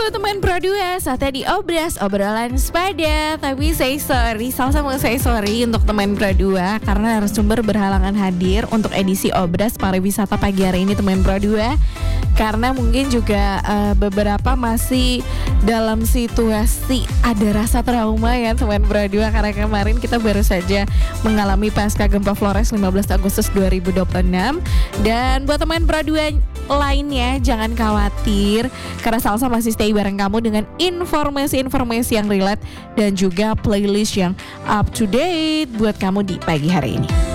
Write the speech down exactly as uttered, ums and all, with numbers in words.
Halo teman Pro dua, saatnya di Obras, obrolan sepada. Tapi saya sorry, Salsa mau saya sorry untuk teman Pro dua karena narasumber berhalangan hadir untuk edisi Obras pariwisata pagi hari ini teman Pro dua. Karena mungkin juga uh, beberapa masih dalam situasi ada rasa trauma ya teman Pro dua. Karena kemarin kita baru saja mengalami pasca gempa Flores lima belas Agustus dua ribu dua puluh enam. Dan buat teman Pro dua lainnya jangan khawatir karena Salsa masih stay bareng kamu dengan informasi-informasi yang relate dan juga playlist yang up to date buat kamu di pagi hari ini.